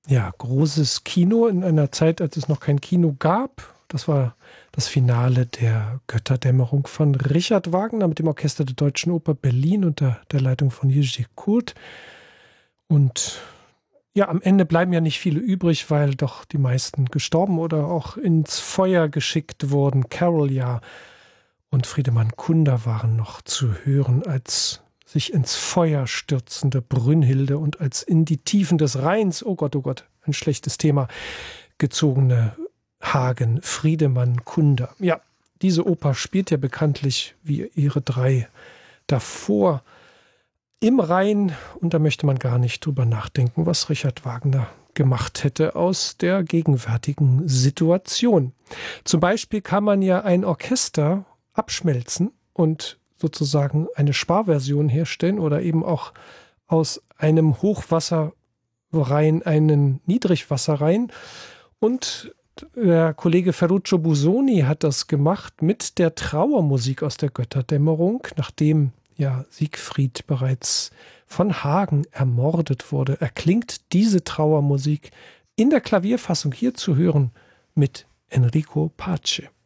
Ja, großes Kino in einer Zeit, als es noch kein Kino gab. Das war das Finale der Götterdämmerung von Richard Wagner mit dem Orchester der Deutschen Oper Berlin unter der Leitung von Jiří Kurt. Und ja, am Ende bleiben ja nicht viele übrig, weil doch die meisten gestorben oder auch ins Feuer geschickt wurden. Carol ja und Friedemann Kunda waren noch zu hören als sich ins Feuer stürzende Brünnhilde und als in die Tiefen des Rheins, oh Gott, ein schlechtes Thema, gezogene Hagen, Friedemann Kunda. Ja, diese Oper spielt ja bekanntlich wie ihre drei davor im Rhein, und da möchte man gar nicht drüber nachdenken, was Richard Wagner gemacht hätte aus der gegenwärtigen Situation. Zum Beispiel kann man ja ein Orchester abschmelzen und sozusagen eine Sparversion herstellen oder eben auch aus einem Hochwasserrhein einen Niedrigwasserrhein. Und der Kollege Ferruccio Busoni hat das gemacht mit der Trauermusik aus der Götterdämmerung, nachdem ja Siegfried bereits von Hagen ermordet wurde. Erklingt diese Trauermusik in der Klavierfassung hier zu hören mit Enrico Pace.